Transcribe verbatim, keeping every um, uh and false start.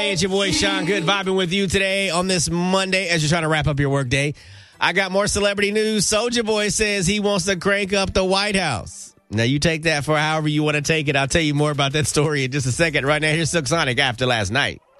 Hey, it's your boy Sean Good vibing with you today on this Monday as you're trying to wrap up your workday. I got more celebrity news. Soulja Boy says he wants to crank up the White House. Now, you take that for however you want to take it. I'll tell you more about that story in just a second. Right now, here's Silk Sonic after last night.